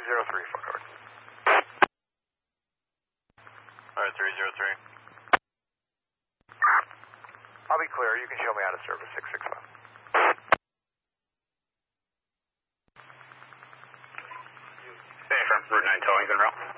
full coverage. Alright, 303. I'll be clear. You can show me out of service, 665. Hey, from Route 9 towing, good route.